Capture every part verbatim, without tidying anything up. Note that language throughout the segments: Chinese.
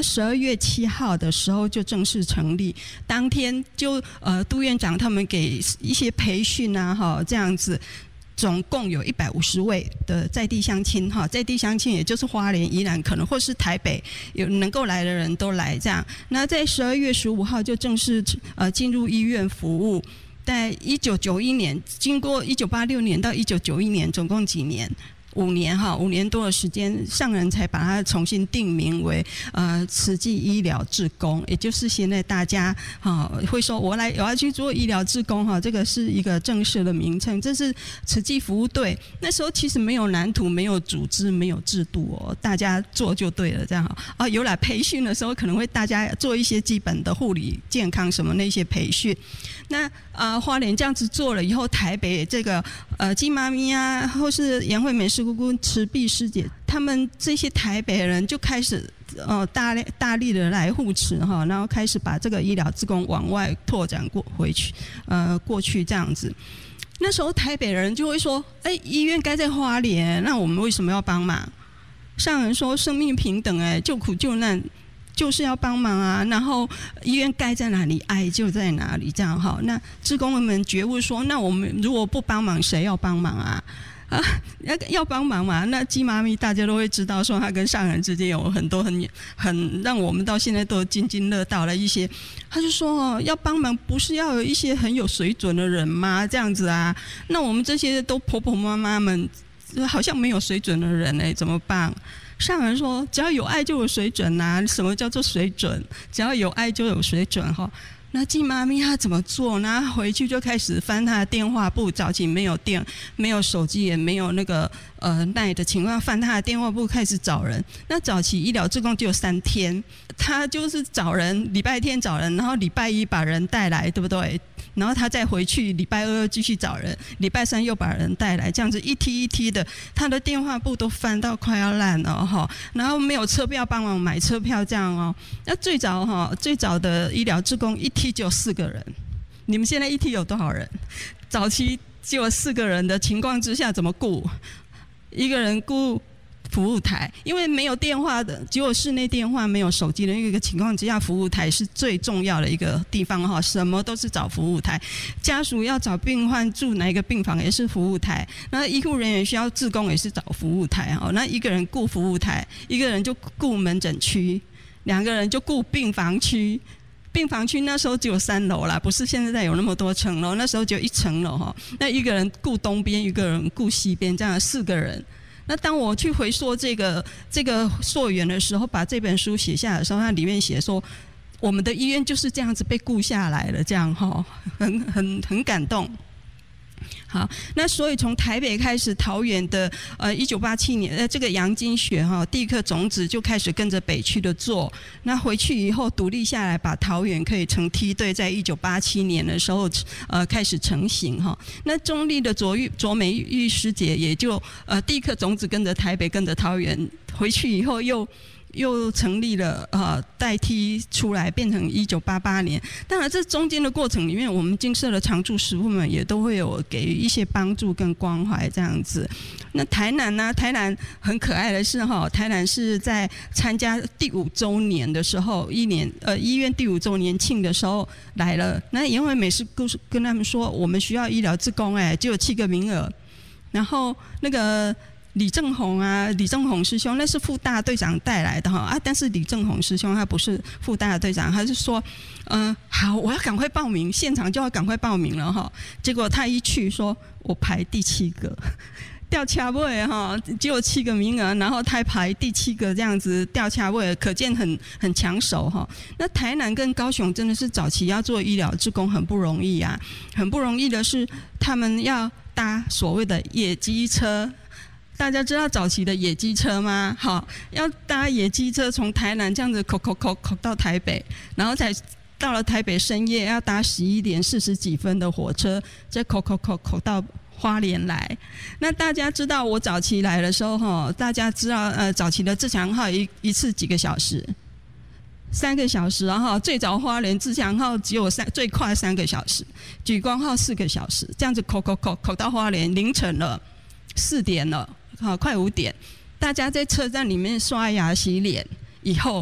十二月七号的时候就正式成立，当天就呃杜院长他们给一些培训啊，哈，这样子。总共有一百五十位的在地乡亲哈，在地乡亲也就是花莲、宜兰，可能或是台北有能够来的人都来这样。那在十二月十五号就正式呃进入医院服务。在一九九一年，经过一九八六年到一九九一年，总共几年？五年哈，五年多的时间，上人才把它重新定名为呃慈济医疗志工，也就是现在大家哈会说我来我要去做医疗志工哈，这个是一个正式的名称，这是慈济服务队。那时候其实没有蓝图，没有组织，没有制度哦，大家做就对了这样哈。啊，有来培训的时候，可能会大家做一些基本的护理、健康什么那些培训。那啊、呃，花莲这样子做了以后，台北这个呃金妈咪啊，或是颜惠美师姑姑、慈碧师姐，他们这些台北人就开始呃大力大力的来护持哈，然后开始把这个医疗志工往外拓展过回去，呃过去这样子。那时候台北人就会说，哎，医院该在花莲，那我们为什么要帮忙？上人说生命平等，哎，救苦救难。就是要帮忙啊，然后医院该在哪里，爱就在哪里，这样哈。那志工们觉悟说，那我们如果不帮忙，谁要帮忙啊？啊，要要帮忙嘛？那鸡妈咪大家都会知道，说他跟上人之间有很多很很让我们到现在都津津乐道的一些。他就说哦，要帮忙不是要有一些很有水准的人吗？这样子啊？那我们这些都婆婆妈妈们，好像没有水准的人哎，怎么办？上人说，只要有爱就有水准啊！什么叫做水准？只要有爱就有水准哈。那季妈咪她怎么做呢？回去就开始翻她的电话簿，早期没有电，没有手机，也没有那个呃赖的情况，翻她的电话簿开始找人。那早期医疗志工只有三天，他就是找人，礼拜天找人，然后礼拜一把人带来，对不对？然后他再回去，礼拜二又继续找人，礼拜三又把人带来，这样子一梯一梯的，他的电话簿都翻到快要烂了哈。然后没有车票帮忙买车票这样哦。那最早哈，最早的医疗志工一梯只有四个人，你们现在一梯有多少人？早期只有四个人的情况之下，怎么顾？一个人顾服务台，因为没有电话的，只有室内电话，没有手机的一个情况之下，服务台是最重要的一个地方哈，什么都是找服务台。家属要找病患住哪一个病房也是服务台，那医护人员需要志工也是找服务台哈。那一个人顾服务台，一个人就顾门诊区，两个人就顾病房区。病房区那时候只有三楼啦，不是现在有那么多层楼，那时候只有一层楼哈。那一个人顾东边，一个人顾西边，这样四个人。那当我去回溯这个这个溯源的时候，把这本书写下来的时候，它里面写说，我们的医院就是这样子被顾下来了，这样哈，很很很感动。好，那所以从台北开始，桃园的呃一九八七年呃这个杨金学哈第一颗种子就开始跟着北区的做，那回去以后独立下来，把桃园可以成梯队，在一九八七年的时候呃开始成型哈。那中立的卓玉卓美玉师姐也就呃第一颗种子跟着台北跟着桃园，回去以后又。又成立了呃代替出来，变成一九八八年。当然，这中间的过程里面，我们金社的常驻师父们也都会有给予一些帮助跟关怀这样子。那台南呢、啊？台南很可爱的是哈，台南是在参加第五周年的时候，一年呃医院第五周年庆的时候来了。那颜惠美是跟他们说，我们需要医疗志工，哎，就有七个名额。然后那个。李正宏啊，李正宏师兄那是副大队长带来的哈啊，但是李正宏师兄他不是副大队长，他是说，嗯、呃，好，我要赶快报名，现场就要赶快报名了哈。结果他一去说，我排第七个，吊车尾哈，只有七个名额，然后他排第七个这样子吊车尾，可见很很抢手哈。那台南跟高雄真的是早期要做医疗志工很不容易啊，很不容易的是他们要搭所谓的野鸡车。大家知道早期的野鸡车吗？好，要搭野鸡车从台南这样子口口口口到台北，然后才到了台北深夜要搭十一点四十几分的火车，再口口口口到花莲来。那大家知道我早期来的时候哈，大家知道呃早期的自强号一一次几个小时？三个小时，然后最早花莲自强号只有三最快三个小时，莒光号四个小时，这样子口口口口到花莲凌晨了，四点了。好，快五点，大家在车站里面刷牙洗脸以后，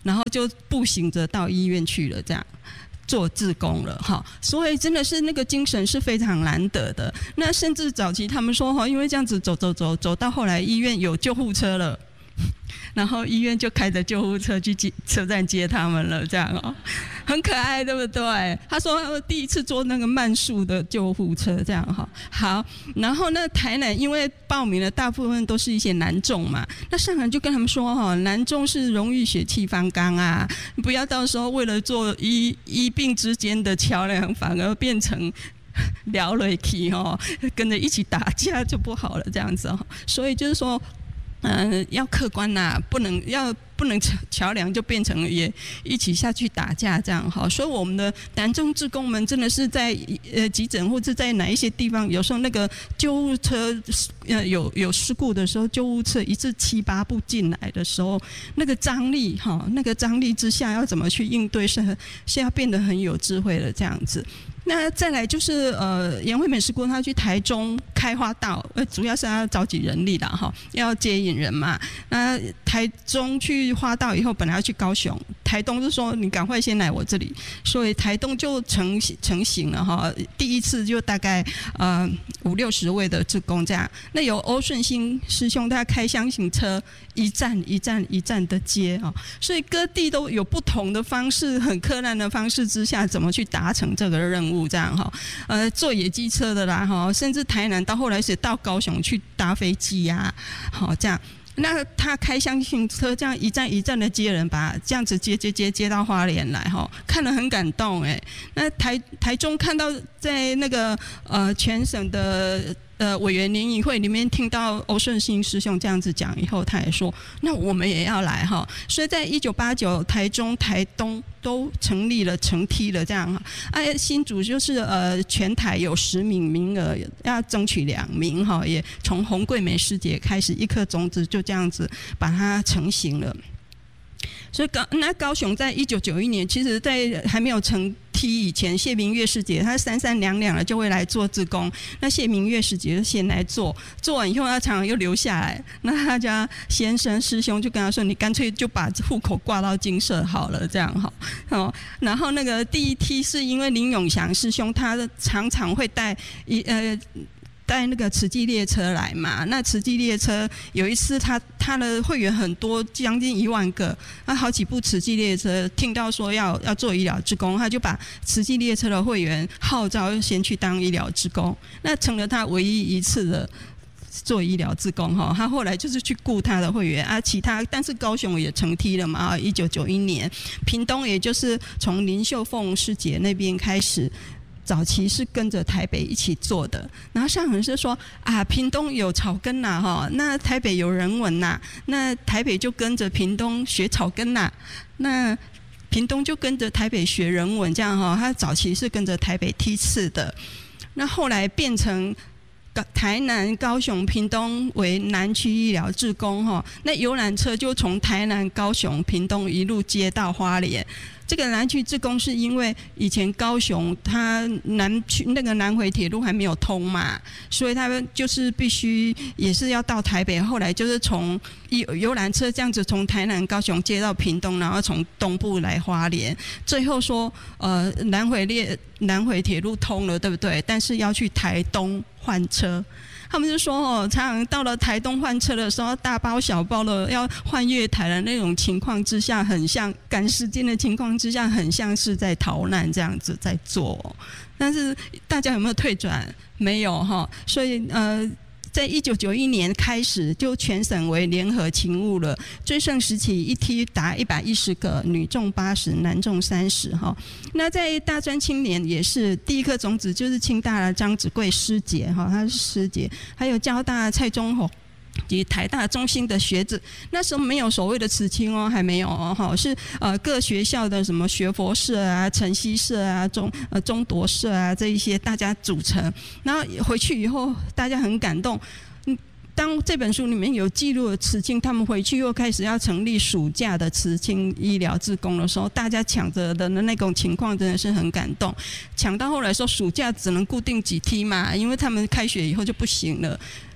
然后就步行着到医院去了，这样。做志工了哈，所以真的是那个精神是非常难得的。那甚至早期他们说哈，因为这样子走走走走到后来医院有救护车了，然后医院就开着救护车去接车站接他们了，这样哦，很可爱，对不对？他说他第一次坐那个慢速的救护车，这样哈。好，然后呢，台南因为报名的大部分都是一些男众嘛，那上海就跟他们说哈，男众是荣誉血气方刚啊，不要到时候为了做医医病之间的桥梁，反而变成聊了起哦，跟着一起打架就不好了，这样子哦。所以就是说。嗯、呃，要客观呐、啊，不能要不能桥梁就变成也一起下去打架这样哈。所以我们的男众志工们真的是在呃急诊或者在哪一些地方，有时候那个救护车呃有有事故的时候，救护车一次七八部进来的时候，那个张力哈，那个张力之下要怎么去应对是很是要变得很有智慧的这样子。那再来就是呃，颜惠美师姑她去台中开花道，呃，主要是要召集人力啦哈，要接引人嘛。那台中去花道以后，本来要去高雄，台东就说你赶快先来我这里，所以台东就成成型了哈。第一次就大概呃五六十位的志工这样，那由欧顺兴师兄他开箱型车，一站一站一站的接啊，所以各地都有不同的方式，很困难的方式之下，怎么去达成这个任务？这样哈，呃，坐野鸡车的啦哈，甚至台南到后来是到高雄去搭飞机呀、啊，好这样。那他开箱型车这样一站一站的接人，把这样子接接接接到花莲来哈，看了很感动哎。那台台中看到在那个呃全省的。呃，委员联谊会里面听到欧顺兴师兄这样子讲以后，他也说，那我们也要来哈。所以在一九八九，台中、台东都成立了成梯了这样哈。哎，新竹就是呃全台有十名名额，要争取两名哈，也从洪桂梅师姐开始，一颗种子就这样子把它成型了。所以高那高雄在一九九一年，其实在还没有成梯以前，谢明月师姐她三三两两的就会来做志工，那谢明月师姐就先来做，做完以后她常常又留下来，那他家先生师兄就跟他说，你干脆就把户口挂到金社好了，这样哈哦。然后那个第一梯是因为林永祥师兄他常常会带一呃。带那个慈济列车来嘛，那慈济列车有一次他他的会员很多，将近一万个，那好几部慈济列车听到说要要做医疗志工，他就把慈济列车的会员号召先去当医疗志工，那成了他唯一一次的做医疗志工哈。他后来就是去雇他的会员啊，其他但是高雄也成梯了嘛，一九九一年，屏东也就是从林秀凤师姐那边开始。早期是跟着台北一起做的，然后上人是说啊，屏东有草根呐哈，那台北有人文呐，那台北就跟着屏东学草根呐，那屏东就跟着台北学人文，这样哈，他早期是跟着台北梯次的，那后来变成。台南、高雄、屏东为南区医疗志工哈，那游览车就从台南、高雄、屏东一路接到花莲。这个南区志工是因为以前高雄它南区那个南回铁路还没有通嘛，所以他们就是必须也是要到台北，后来就是从游游览车这样子从台南、高雄接到屏东，然后从东部来花莲，最后说呃南回列南回铁路通了，对不对？但是要去台东换车。他们就说哦，常常到了台东换车的时候，大包小包的要换月台的那种情况之下，很像赶时间的情况之下，很像是在逃难这样子在做。但是大家有没有退转？没有哈，所以呃。在一九九一年开始，就全省为联合勤务了。最盛时期一梯达一百一十个，女众八十，男众三十哈。那在大专青年也是第一颗种子，就是清大的张子贵师姐哈，她是师姐，还有交大蔡宗宏。及台大中心的学子，那时候没有所谓的慈青哦，还没有哦，是呃各学校的什么学佛社啊、晨曦社啊、中呃中铎社啊这一些大家组成，然后回去以后大家很感动。嗯，当这本书里面有记录的慈青，他们回去又开始要成立暑假的慈青医疗志工的时候，大家抢着的那种情况真的是很感动。抢到后来说暑假只能固定几梯嘛，因为他们开学以后就不行了。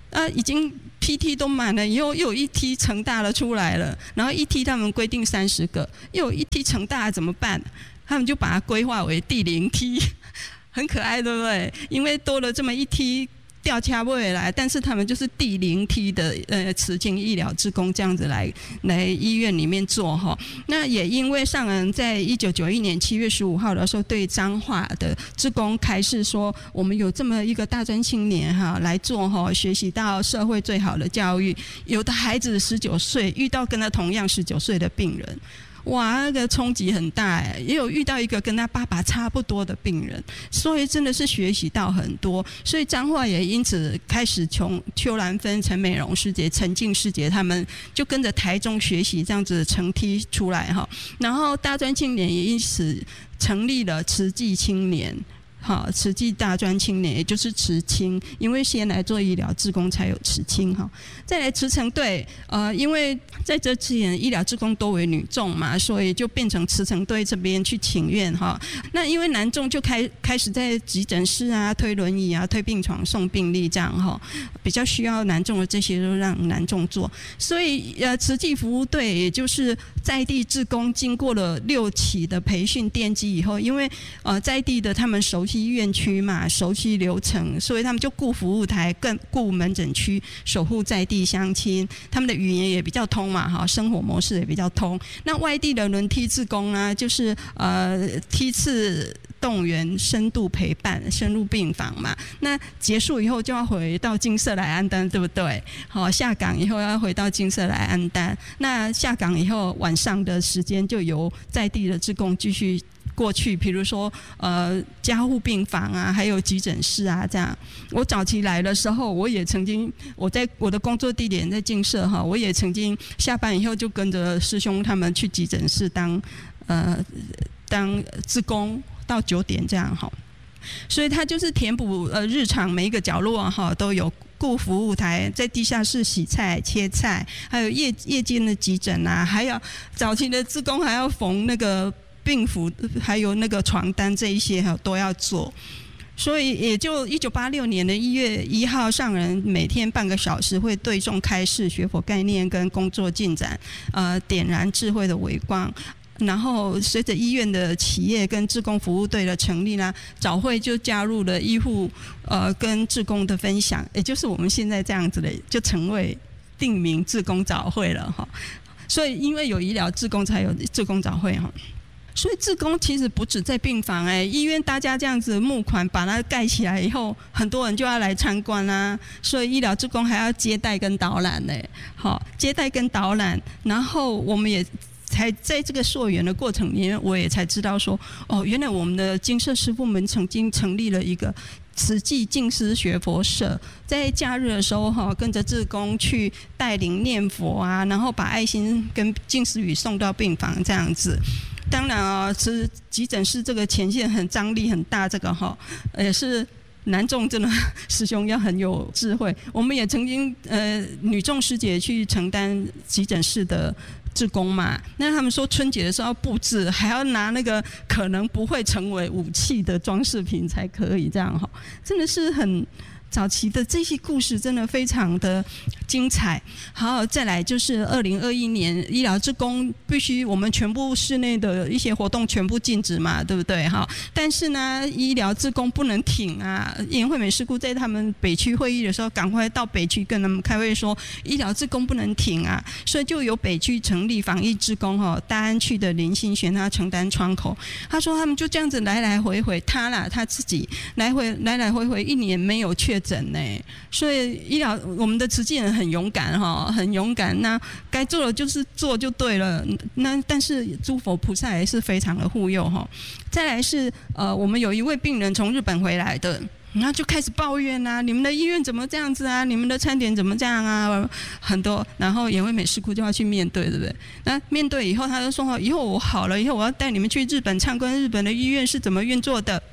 啊，已经 P T 都满了，以后又有一梯成大的出来了，然后一梯他们规定三十个，又有一梯成大的怎么办？他们就把它规划为第零梯，很可爱，对不对？因为多了这么一梯。调洽不回来，但是他们就是第零梯的呃慈济医疗志工这样子来来医院里面做哈。那也因为上人在一九九一年七月十五号的时候对彰化的志工开示说，我们有这么一个大专青年哈来做哈，学习到社会最好的教育。有的孩子十九岁遇到跟他同样十九岁的病人。哇，那个冲击很大哎！也有遇到一个跟他爸爸差不多的病人，所以真的是学习到很多。所以彰化也因此开始从邱兰芬、陈美容师姐、陈静师姐他们就跟着台中学习这样子成梯出来哈。然后大专青年也因此成立了慈济青年。好，慈济大专青年也就是慈青，因为先来做医疗志工才有慈青哈。再来慈诚队，呃，因为在这之前医疗志工多为女众嘛，所以就变成慈诚队这边去请愿哈。那因为男众就开开始在急诊室啊、推轮椅啊、推病床、送病历这样哈，比较需要男众的这些都让男众做，所以呃，慈济服务队也就是在地志工经过了六期的培训奠基以后，因为呃在地的他们熟悉院区嘛，熟悉流程，所以他们就顾服务台，更顾门诊区，守护在地乡亲。他们的语言也比较通嘛，哈，生活模式也比较通。那外地的轮梯志工啊，就是呃梯次动员、深度陪伴、深入病房嘛。那结束以后就要回到金色来安单，对不对？好，下岗以后要回到金色来安单。那下岗以后晚上的时间就由在地的志工继续过去，比如说呃加护病房啊，还有急诊室啊，这样。我早期来的时候，我也曾经我在我的工作地点在静社哈，我也曾经下班以后就跟着师兄他们去急诊室当呃当志工到九点这样哈。所以他就是填补呃日常每一个角落哈都有。顾服务台，在地下室洗菜、切菜，还有夜夜间的急诊啊，还有早期的志工还要缝那个病服，还有那个床单这一些哈都要做。所以也就一九八六年的一月一号，上人每天半个小时会对众开示学佛概念跟工作进展，呃，点燃智慧的微光。然后随着医院的企业跟志工服务队的成立呢，早会就加入了医护呃跟志工的分享，也就是我们现在这样子的，就成为定名志工早会了哈。所以因为有医疗志工，才有志工早会哈。所以志工其实不止在病房哎、欸，医院大家这样子募款把它盖起来以后，很多人就要来参观啦。所以医疗志工还要接待跟导览呢、欸，好，接待跟导览，然后我们也。才在这个溯源的过程里面，我也才知道说，哦，原来我们的金舍师父们曾经成立了一个慈济静思学佛社，在假日的时候哈，跟着志工去带领念佛啊，然后把爱心跟静思语送到病房这样子。当然啊，是急诊室这个前线很张力很大，这个哈也是。男众真的师兄要很有智慧，我们也曾经呃女众师姐去承担急诊室的志工嘛，那他们说春节的时候要布置，还要拿那个可能不会成为武器的装饰品才可以这样哈，真的是很。早期的这些故事真的非常的精彩。好，再来就是二零二一年医疗志工必须我们全部室内的一些活动全部禁止嘛，对不对？哈，但是呢，医疗志工不能停啊。颜惠美师姑在他们北区会议的时候，赶快到北区跟他们开会说，医疗志工不能停啊，所以就由北区成立防疫志工哈，大安区的林心璇他承担窗口。他说他们就这样子来来回回，他啦他自己来回来来回回一年没有确诊呢，所以医疗我们的慈济人很勇敢哈，很勇敢。那该做的就是做就对了。那但是诸佛菩萨也是非常的护佑哈。再来是呃，我们有一位病人从日本回来的。然后就开始抱怨啊，你们的医院怎么这样子啊？你们的餐点怎么这样啊？很多，然后颜惠美师姑就要去面对，对不对？那面对以后，他就说：以后我好了，以后我要带你们去日本参观日本的医院是怎么运作的。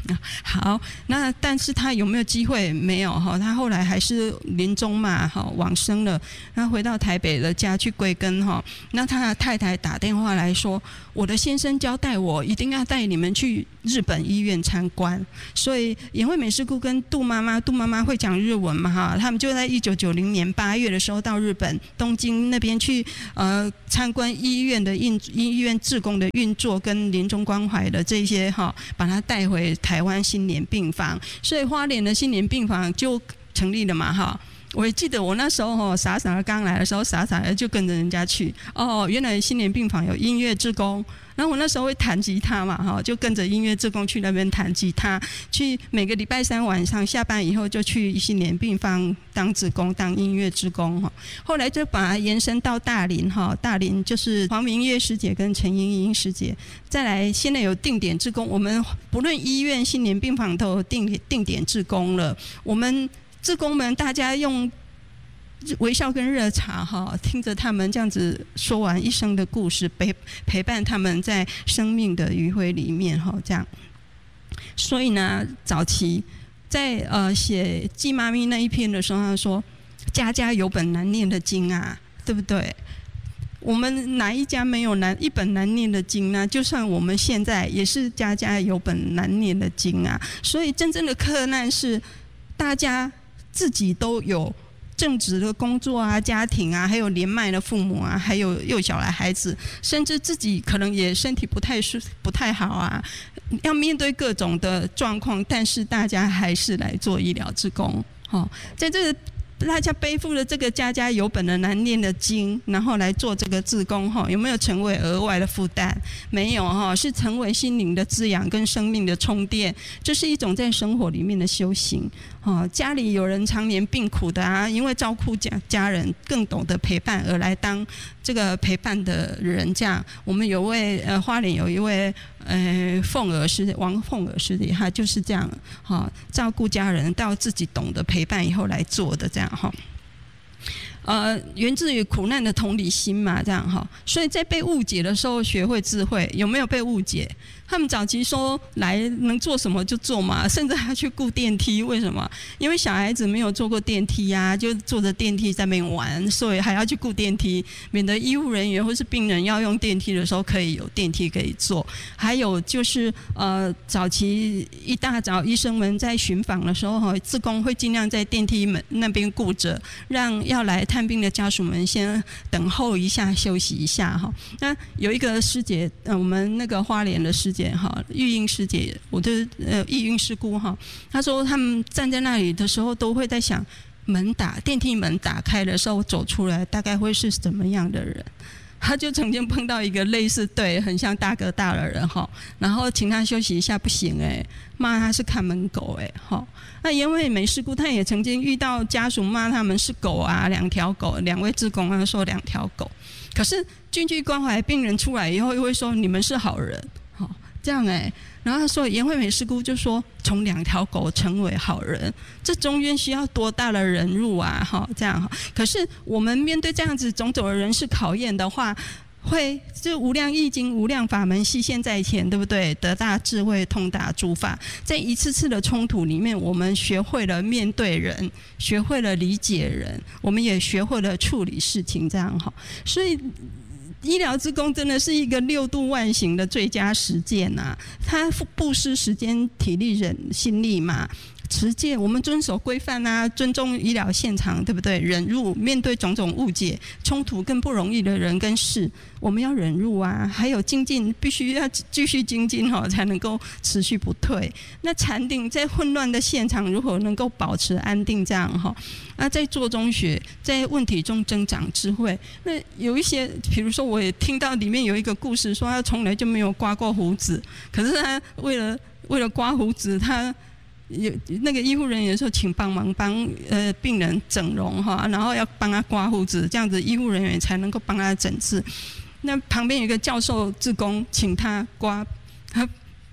好，那但是他有没有机会？没有哈，他后来还是临终嘛，哈，往生了。他回到台北的家去归根哈。那他的太太打电话来说，我的先生交代我一定要带你们去日本医院参观。所以颜惠美师姑跟杜妈妈，杜妈妈会讲日文嘛哈，他们就在一九九零年八月的时候到日本东京那边去呃参观医院的运医院志工的运作跟临终关怀的这些哈，把他带回台湾心联病房，所以花莲的心联病房就成立了嘛哈。我也记得我那时候哈傻傻的刚来的时候，傻傻的就跟着人家去哦，原来心联病房有音乐志工，然后我那时候会弹吉他嘛哈，就跟着音乐志工去那边弹吉他，去每个礼拜三晚上下班以后就去心联病房当志工，当音乐志工哈。后来就把它延伸到大林哈，大林就是黄明月师姐跟陈莹莹师姐，再来现在有定点志工，我们不论医院、心联病房都有定定点志工了，我们志工们大家用微笑跟热茶哈，听着他们这样子说完一生的故事，陪陪伴他们在生命的余晖里面哈，这样。所以呢，早期在呃写季妈咪那一篇的时候，他说：“家家有本难念的经啊，对不对？我们哪一家没有难一本难念的经呢？就算我们现在也是家家有本难念的经啊。所以真正的克难是大家自己都有正职的工作啊、家庭啊，还有年迈的父母啊，还有幼小的孩子，甚至自己可能也身体不太舒不太好啊，要面对各种的状况，但是大家还是来做医疗志工。哦，在这个大家背负了这个家家有本的难念的经，然后来做这个志工，有没有成为额外的负担？没有，是成为心灵的滋养跟生命的充电，这是一种在生活里面的修行。家里有人常年病苦的啊，因为照顾家家人更懂得陪伴而来当这个陪伴的人，这样我们有位呃花莲有一位呃凤儿师姐，王凤儿师姐，她就是这样哈，照顾家人到自己懂得陪伴以后来做的这样哈。呃，源自于苦难的同理心嘛，这样哈。所以在被误解的时候学会智慧，有没有被误解？他们早期说来能做什么就做嘛，甚至还去雇电梯，为什么？因为小孩子没有坐过电梯啊，就坐着电梯在那边玩，所以还要去雇电梯，免得医护人员或是病人要用电梯的时候可以有电梯可以坐。还有就是呃，早期一大早医生们在巡访的时候哈，志工会尽量在电梯门那边顾着，让要来探病的家属们先等候一下休息一下哈。那有一个师姐，呃，我们那个花莲的师姐哈，玉英师姐，我的呃玉英师姑哈，她说他们站在那里的时候都会在想，门打电梯门打开的时候走出来大概会是怎么样的人。他就曾经碰到一个类似对很像大哥大的人哈，然后请他休息一下不行哎、欸，骂他是看门狗哎、欸、哈。那颜惠美师姑她也曾经遇到家属骂他们是狗啊，两条狗，两位志工啊说两条狗，可是进去关怀病人出来以后又会说你们是好人，哈这样哎、欸。然后他说颜惠美师姑就说从两条狗成为好人，这中间需要多大的忍辱啊哈，这样哈。可是我们面对这样子种种的人事考验的话，会这无量易经无量法门悉现在前，对不对？得大智慧通达诸法，在一次次的冲突里面，我们学会了面对人，学会了理解人，我们也学会了处理事情，这样哈。所以医疗志工真的是一个六度万行的最佳实践呐、啊，它布施时间、体力、人心力嘛。持戒，我们遵守规范啊，尊重医疗现场，对不对？忍辱，面对种种误解、冲突更不容易的人跟事，我们要忍辱啊。还有精进，必须要继续精进哈，才能够持续不退。那禅定在混乱的现场，如何能够保持安定？这样哈，啊，在做中学，在问题中增长智慧。那有一些，比如说，我也听到里面有一个故事，说他从来就没有刮过胡子，可是他为了为了刮胡子，他有那个医护人员说，请帮忙帮呃病人整容哈，然后要帮他刮胡子，这样子医护人员才能够帮他诊治。那旁边有一个教授志工，请他刮，他不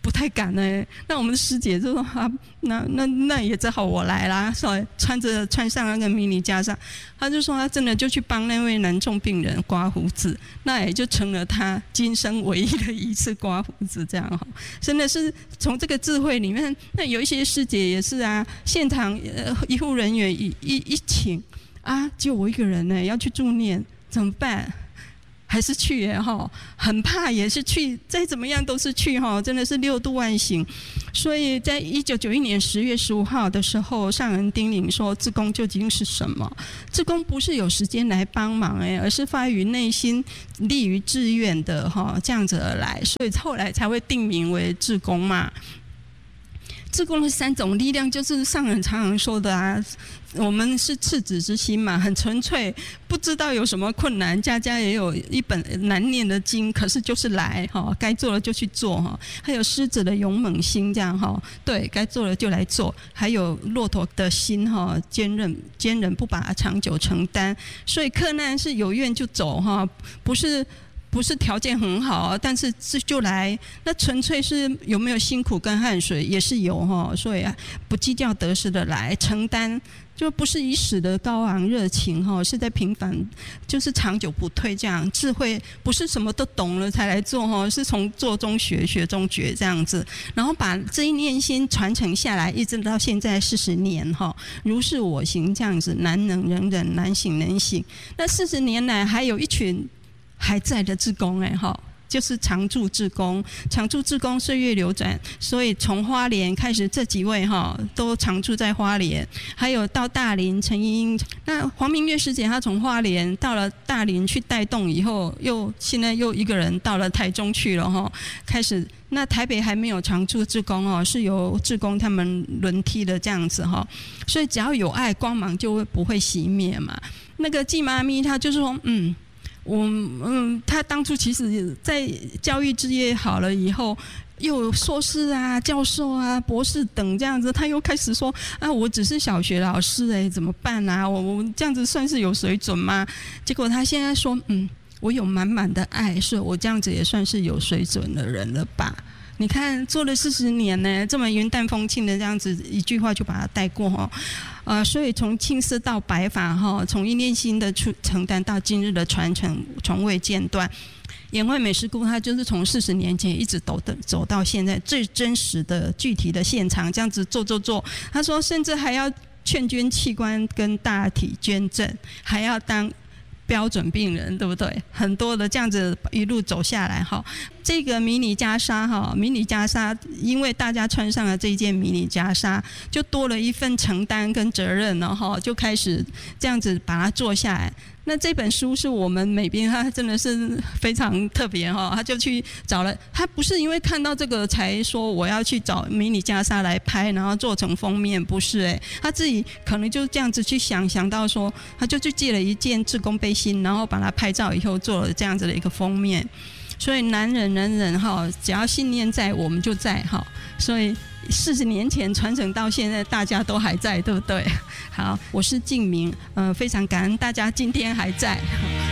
不太敢呢、欸。那我们的师姐就说啊，那那那也只好我来啦，所以穿着穿上那个迷你袈裟，他就说他真的就去帮那位男重病人刮胡子，那也就成了他今生唯一的一次刮胡子，这样哈，真的是从这个智慧里面。那有一些师姐也是啊，现场呃医护人员一一一请啊，就我一个人呢、欸、要去助念，怎么办？还是去耶哈，很怕也是去，再怎么样都是去哈，真的是六度万行。所以在一九九一年十月十五号的时候，上人叮咛说，志工究竟是什么？志工不是有时间来帮忙哎，而是发于内心、立于志愿的哈，这样子而来，所以后来才会定名为志工嘛。志工的三种力量，就是上人常常说的啊，我们是赤子之心嘛，很纯粹，不知道有什么困难，家家也有一本难念的经，可是就是来哈，该做的就去做哈。还有狮子的勇猛心这样哈，对该做的就来做。还有骆驼的心哈，坚韧坚韧不把它长久承担。所以克难是有愿就走哈，不是。不是条件很好，但是就来，那纯粹是有没有辛苦跟汗水也是有哈，所以不计较得失的来承担，就不是以死的高昂热情哈，是在平凡，就是长久不退这样。智慧不是什么都懂了才来做哈，是从做中学，学中觉这样子，然后把这一念心传承下来，一直到现在四十年哈，如是我行这样子，难能忍忍，难行能行。那四十年来还有一群还在的志工哎哈，就是常驻志工，常驻志工岁月流转，所以从花莲开始，这几位哈都常驻在花莲，还有到大林陈英英，那黄明月师姐她从花莲到了大林去带动以后，又现在又一个人到了台中去了哈，开始。那台北还没有常驻志工哦，是由志工他们轮替的这样子哈，所以只要有爱，光芒就会不会熄灭嘛。那个季妈咪她就是说嗯。我嗯，他当初其实，在教育事业好了以后，又有硕士啊、教授啊、博士等这样子，他又开始说啊，我只是小学老师哎、欸，怎么办啊？我我这样子算是有水准吗？结果他现在说，嗯，我有满满的爱，是我这样子也算是有水准的人了吧？你看做了四十年呢，这么云淡风轻的这样子一句话就把它带过哈，呃，所以从青丝到白发哈，从一念心的承担到今日的传承，从未间断。颜惠美师姑她就是从四十年前一直走的走到现在最真实的具体的现场，这样子做做做。她说甚至还要劝捐器官跟大体捐赠，还要当标准病人，对不对？很多的这样子一路走下来哈，这个迷你袈裟哈，迷你袈裟，因为大家穿上了这一件迷你袈裟，就多了一份承担跟责任了哈，就开始这样子把它做下来。那这本书是我们美编，他真的是非常特别哈，他就去找了，他不是因为看到这个才说我要去找迷你袈裟来拍，然后做成封面，不是哎、欸，他自己可能就这样子去想，想到说，他就去借了一件志工背心，然后把它拍照以后做了这样子的一个封面。所以男人人人哈，只要信念在，我们就在哈。所以四十年前传承到现在，大家都还在，对不对？好，我是静明，呃，非常感恩大家今天还在。